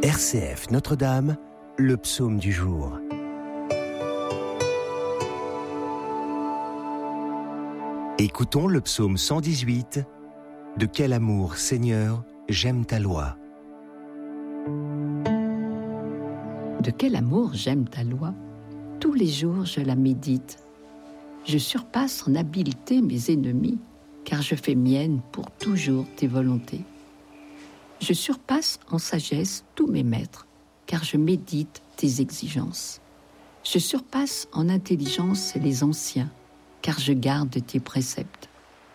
RCF Notre-Dame, le psaume du jour. Écoutons le psaume 118. De quel amour, Seigneur, j'aime ta loi. De quel amour j'aime ta loi. Tous les jours je la médite. Je surpasse en habileté mes ennemis, car je fais mienne pour toujours tes volontés. Je surpasse en sagesse tous mes maîtres, car je médite tes exigences. Je surpasse en intelligence les anciens, car je garde tes préceptes.